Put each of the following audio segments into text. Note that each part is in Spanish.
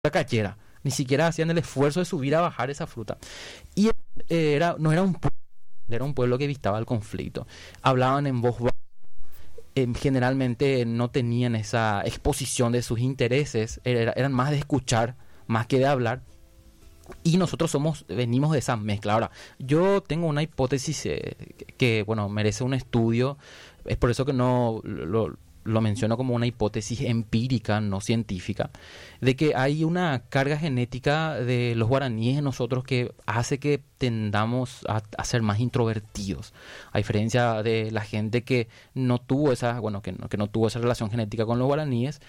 cayera. Ni siquiera hacían el esfuerzo de subir a bajar esa fruta. Y no era un pueblo, era un pueblo que evitaba el conflicto. Hablaban en voz baja. Generalmente no tenían esa exposición de sus intereses, eran más de escuchar más que de hablar. Y nosotros venimos de esa mezcla. Ahora, yo tengo una hipótesis que, bueno, merece un estudio. Es por eso que no lo menciono como una hipótesis empírica, no científica, de que hay una carga genética de los guaraníes en nosotros que hace que tendamos a ser más introvertidos, a diferencia de la gente que no tuvo que no tuvo esa relación genética con los guaraníes.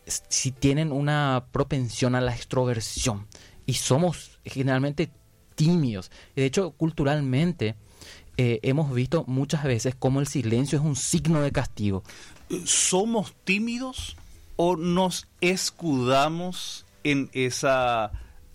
Si tienen una propensión a la extroversión y somos generalmente tímidos. De hecho, culturalmente hemos visto muchas veces cómo el silencio es un signo de castigo. ¿Somos tímidos o nos escudamos en esa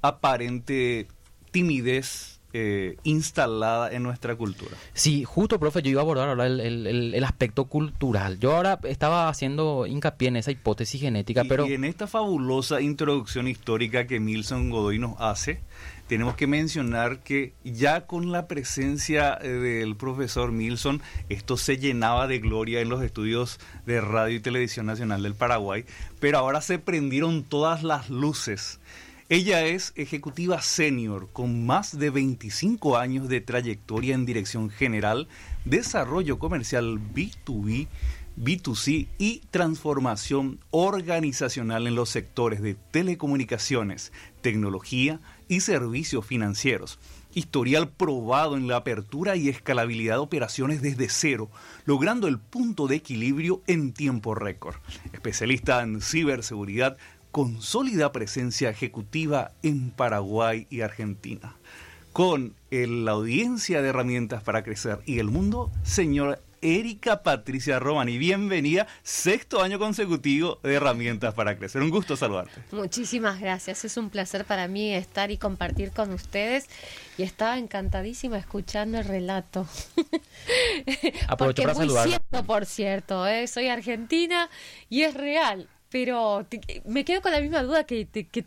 aparente timidez instalada en nuestra cultura? Sí, justo, profe, yo iba a abordar ahora el aspecto cultural. Yo ahora estaba haciendo hincapié en esa hipótesis genética, pero... Y en esta fabulosa introducción histórica que Milson Godoy nos hace, tenemos que mencionar que ya con la presencia del profesor Milson, esto se llenaba de gloria en los estudios de Radio y Televisión Nacional del Paraguay, pero ahora se prendieron todas las luces. Ella es ejecutiva senior con más de 25 años de trayectoria en dirección general, desarrollo comercial B2B, B2C y transformación organizacional en los sectores de telecomunicaciones, tecnología y servicios financieros. Historial probado en la apertura y escalabilidad de operaciones desde cero, logrando el punto de equilibrio en tiempo récord. Especialista en ciberseguridad, con sólida presencia ejecutiva en Paraguay y Argentina. Con la audiencia de Herramientas para Crecer y el Mundo, señora Erika Patricia Romani, bienvenida, 6º año consecutivo de Herramientas para Crecer. Un gusto saludarte. Muchísimas gracias, es un placer para mí estar y compartir con ustedes. Y estaba encantadísima escuchando el relato. Aprovecho para saludarla. Muy cierto, por cierto, soy argentina y es real. Pero me quedo con la misma duda que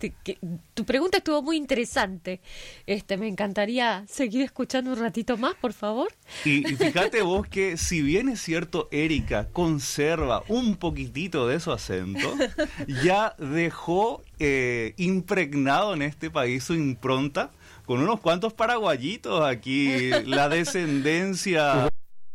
tu pregunta estuvo muy interesante. Me encantaría seguir escuchando un ratito más, por favor. Y fíjate vos que si bien es cierto, Erika conserva un poquitito de su acento, ya dejó impregnado en este país su impronta con unos cuantos paraguayitos aquí, la descendencia...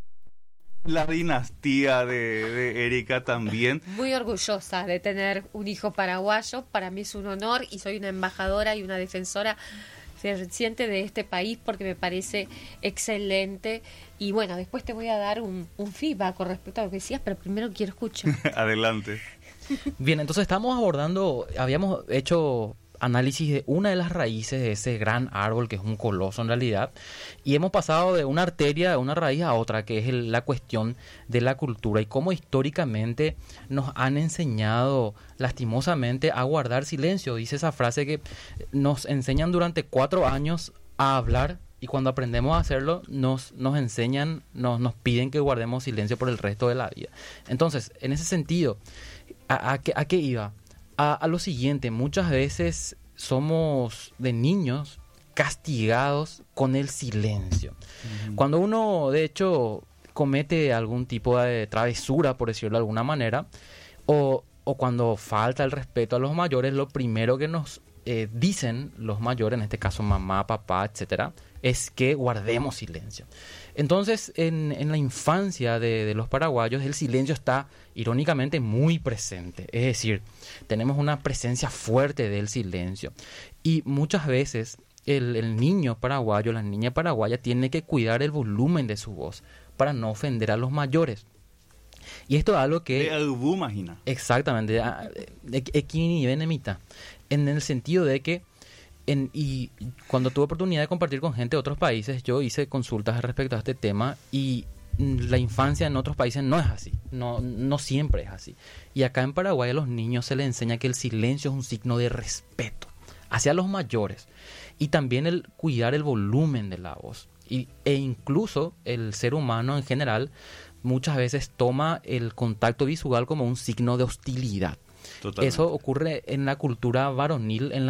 La dinastía de Erika también. Muy orgullosa de tener un hijo paraguayo. Para mí es un honor y soy una embajadora y una defensora ferviente de este país porque me parece excelente. Y bueno, después te voy a dar un feedback con respecto a lo que decías, pero primero quiero escuchar. Adelante. Bien, entonces habíamos hecho análisis de una de las raíces de ese gran árbol que es un coloso en realidad, y hemos pasado de una arteria, de una raíz a otra, que es la cuestión de la cultura y cómo históricamente nos han enseñado lastimosamente a guardar silencio. Dice esa frase que nos enseñan durante 4 años a hablar y cuando aprendemos a hacerlo nos enseñan, nos piden que guardemos silencio por el resto de la vida. Entonces, en ese sentido, ¿a qué iba? A lo siguiente, muchas veces somos de niños castigados con el silencio. Cuando uno, de hecho, comete algún tipo de travesura, por decirlo de alguna manera, o cuando falta el respeto a los mayores, lo primero que nos dicen los mayores, en este caso mamá, papá, etcétera, es que guardemos silencio. Entonces, en la infancia de los paraguayos, el silencio está irónicamente muy presente. Es decir, tenemos una presencia fuerte del silencio. Y muchas veces el niño paraguayo, la niña paraguaya, tiene que cuidar el volumen de su voz para no ofender a los mayores. Y esto es algo que... imagina. Exactamente. En el sentido de que y cuando tuve oportunidad de compartir con gente de otros países, yo hice consultas respecto a este tema y la infancia en otros países no es así, no siempre es así. Y acá en Paraguay a los niños se les enseña que el silencio es un signo de respeto hacia los mayores y también el cuidar el volumen de la voz. E incluso el ser humano en general muchas veces toma el contacto visual como un signo de hostilidad. Totalmente. Eso ocurre en la cultura varonil, en